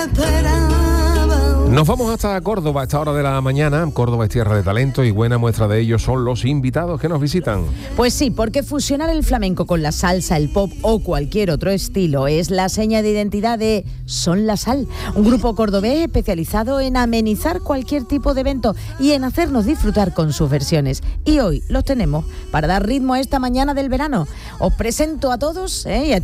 Nos vamos hasta Córdoba a esta hora de la mañana. Córdoba es tierra de talento y buena muestra de ello son los invitados que nos visitan. Pues sí, porque fusionar el flamenco con la salsa, el pop o cualquier otro estilo es la seña de identidad de Son La Sal, un grupo cordobés especializado en amenizar cualquier tipo de evento y en hacernos disfrutar con sus versiones. Y hoy los tenemos para dar ritmo a esta mañana del verano. Os presento a todos y a